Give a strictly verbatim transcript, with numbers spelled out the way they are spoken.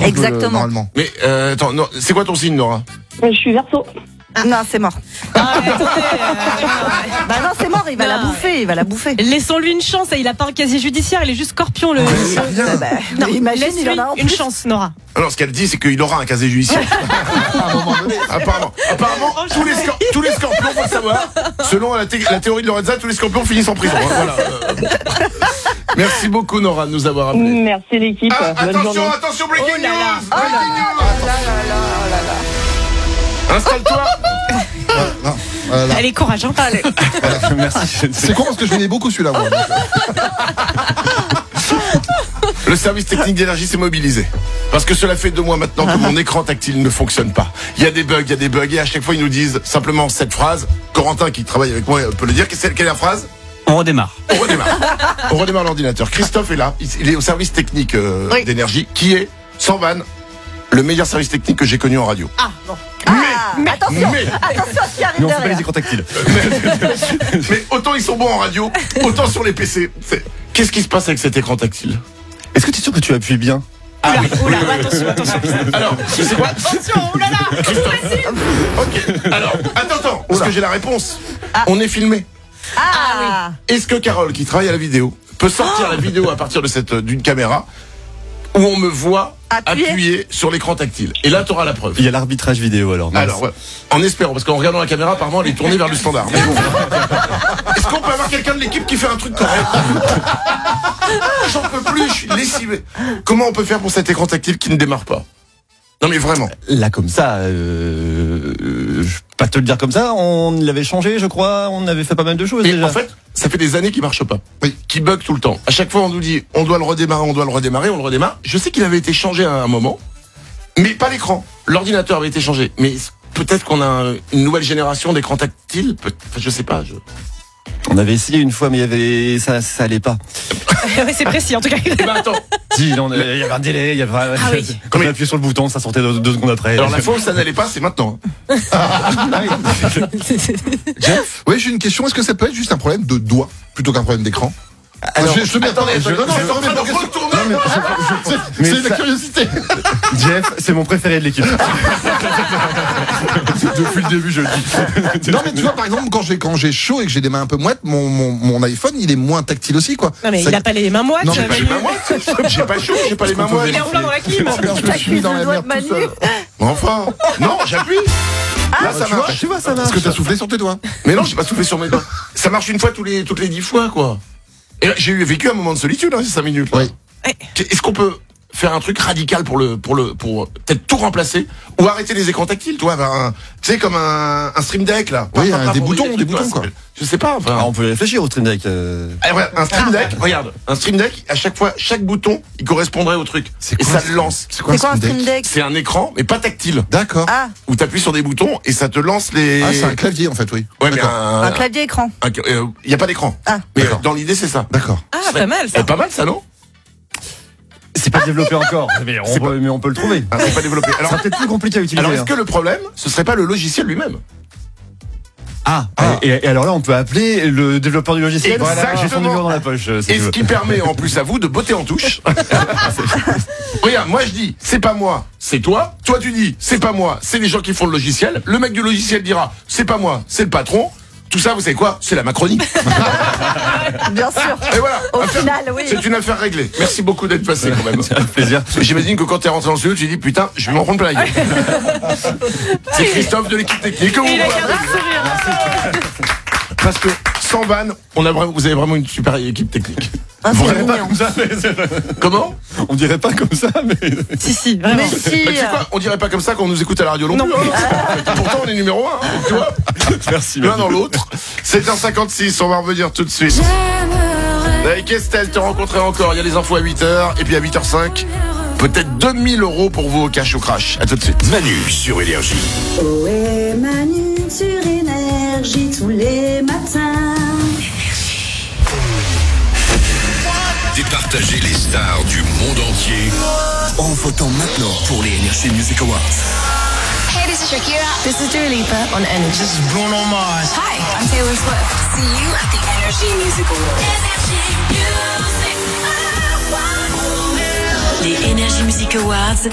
Exactement. Le, normalement. Mais euh, attends, non, c'est quoi ton signe, Nora? Je suis Verseau. Ah. Non, c'est mort. Ah, mais attendez, euh, Bah non, c'est mort, il va Non. la bouffer, il va la bouffer. laissons-lui une chance. Il a pas un casier judiciaire, il est juste Scorpion. Le... C'est rien. Ah bah, Non, imagine, il laisse-lui en a en une plus. chance, Nora. Alors, ce qu'elle dit, c'est qu'il aura un casier judiciaire. À un moment donné. Apparemment, apparemment tous, les scor- tous les scorpions, faut le savoir, selon la, thé- la théorie de Lorenza, tous les scorpions finissent en prison. Hein, voilà. Euh, Merci beaucoup, Nora, de nous avoir appelés. Merci l'équipe. Ah, Bonne attention, journée. attention, breaking Oh là là. news, breaking news. Installe-toi. Non, voilà. Allez, courage, hein. Allez. Merci. C'est con parce que je l'aimais beaucoup celui-là. Moi. Le service technique d'énergie s'est mobilisé. Parce que cela fait deux mois maintenant que mon écran tactile ne fonctionne pas. Il y a des bugs, il y a des bugs, et à chaque fois ils nous disent simplement cette phrase. Corentin, qui travaille avec moi, peut le dire. Quelle est la phrase? On redémarre. On redémarre. On redémarre l'ordinateur. Christophe est là. Il est au service technique euh, Oui. d'énergie, qui est, sans vanne, le meilleur service technique que j'ai connu en radio. Ah, bon. Ah, attention, mais- attention à ce qui arrive Mais on fait pas les derrière. écrans tactiles. Mais autant ils sont bons en radio, autant sur les P C. C'est- Qu'est-ce qui se passe avec cet écran tactile? Est-ce que tu es sûr que tu appuies bien? Ah oui. Oula, attention, attention. Alors, je sais quoi? Attention, oulala. Ok. Alors, attends, attends, parce que j'ai la réponse. On est filmé. Ah, Est-ce que Carole, qui travaille à la vidéo, peut sortir la vidéo à partir de cette d'une caméra où on me voit Appuyer. appuyer sur l'écran tactile? Et là, tu auras la preuve. Il y a l'arbitrage vidéo alors. mince. Alors, ouais. En espérant, parce qu'en regardant la caméra, apparemment, elle est tournée vers le standard. Mais bon. Est-ce qu'on peut avoir quelqu'un de l'équipe qui fait un truc correct? J'en peux plus, je suis lessivé. Comment on peut faire pour cet écran tactile qui ne démarre pas? Non mais vraiment. Là comme ça, euh, euh, je peux pas te le dire comme ça, on l'avait changé je crois, on avait fait pas mal de choses Mais déjà. en fait, ça fait des années qu'il marche pas. Oui. Qui bug tout le temps. À chaque fois, on nous dit, on doit le redémarrer, on doit le redémarrer, on le redémarre. Je sais qu'il avait été changé à un moment, mais pas l'écran. L'ordinateur avait été changé. Mais peut-être qu'on a un- une nouvelle génération d'écrans tactiles. Peut- enfin, je sais pas. Je... On avait essayé une fois mais il y avait ça ça allait pas. Ouais, c'est précis, en tout cas. Eh ben attends. Si, on a- il y avait un délai, il y avait Ah oui. quand Mais- on appuyait sur le bouton, ça sortait deux, deux secondes après. Alors la fois où ça n'allait pas, c'est maintenant. Jeff. Oui, j'ai une question. Est-ce que ça peut être juste un problème de doigt plutôt qu'un problème d'écran? Alors, je, je te mets Attendez, je- attendez, non, non, vous je êtes te en remets train pas de en question. retourner. Non, mais Mais c'est de ça- la curiosité. Jeff, c'est mon préféré de l'équipe. Depuis le début, je le dis. Non, mais tu vois, par exemple, quand j'ai quand j'ai chaud et que j'ai des mains un peu moites, mon, mon, mon iPhone, il est moins tactile aussi, quoi. Non, mais Ça- il a pas les mains moites. Non, J'ai mais pas les mains moites. J'ai pas chaud, j'ai pas les mains moites. Il est en plein dans la clim. Oh, merde, je me suis mis dans la merde tout seul. Enfin. Non, j'appuie. Là, ça tu vois, marche. Tu vois, ça marche. Parce que t'as soufflé sur tes doigts. Mais non, j'ai pas soufflé sur mes doigts. Ça marche une fois tous les, toutes les dix fois, quoi. Et là, j'ai eu vécu un moment de solitude, hein, ces cinq minutes. Là. Oui. Est-ce qu'on peut faire un truc radical pour le, pour le, pour peut-être tout remplacer ou arrêter les écrans tactiles, toi, avoir un, tu sais, comme un, un stream deck, là. Oui, Pas- pas- un- pas des pour boutons, trucs, des toi, boutons, quoi. c'est- Je sais pas, enfin. Ah, on peut y réfléchir au stream deck. euh. Ah, ouais, un stream deck, regarde, un stream deck, à chaque fois, chaque bouton, il correspondrait au truc. C'est Et quoi, ça le lance. C'est quoi c'est quoi un stream deck? C'est un écran, mais pas tactile. D'accord. Ah, Où t'appuies sur des boutons et ça te lance les. Ah, c'est un clavier, en fait, oui. Ouais, mais D'accord. un. un clavier écran. Il y a pas d'écran. Ah. Mais D'accord. dans l'idée, c'est ça. D'accord. Ah, pas mal ça. C'est pas mal, ça, non? C'est pas développé encore, mais on, C'est peut, mais on peut le trouver. Ah, c'est pas développé. Ça Alors, sera peut-être plus compliqué à utiliser. alors est-ce hein. que le problème, ce serait pas le logiciel lui-même? Ah, Ah. Et, et alors là, on peut appeler le développeur du logiciel. Exactement. J'ai son numéro dans la poche. euh, si Et tu ce veux. qui permet en plus à vous de botter en touche. Regarde, moi je dis, c'est pas moi, c'est toi. Toi tu dis, c'est pas moi, c'est les gens qui font le logiciel. Le mec du logiciel dira, c'est pas moi, c'est le patron. Tout ça, vous savez quoi? C'est la Macronie. Bien sûr. Et voilà. Au Affaire- final, oui. C'est une affaire réglée. Merci beaucoup d'être passé quand même. C'est un plaisir. J'imagine que quand t'es rentré dans le studio, tu dis, putain, je vais m'en prendre plein la gueule. C'est Christophe de l'équipe technique. Il a gardé le sourire. Parce que sans vanne, on a vraiment, vous avez vraiment une super équipe technique. Ah, Vous c'est rêvez pas mignon. Comme ça, mais c'est- Comment? on dirait pas comme ça, mais. Si, si, vraiment. Mais si. Bah, tu sais quoi, on dirait pas comme ça quand on nous écoute à la radio non, Non. plus. hein. Pourtant, on est numéro un, hein, tu vois. Merci. L'un dans l'autre. sept heures cinquante-six, on va revenir tout de suite. Avec Estelle, te rencontrer encore. Il y a les infos à huit heures. Et puis à huit heures cinq, peut-être deux mille euros pour vous au cash au crash. À tout de suite. Manu sur Énergie. Ohé Manu sur Énergie tous les matins. Départager les stars du monde entier en votant maintenant pour les Energy Music Awards. Hey, this is Shakira. This is Dua Lipa on Energy. This is Bruno Mars. Hi, I'm Taylor Swift. See you at the Energy Music Awards. Les Energy Music Awards.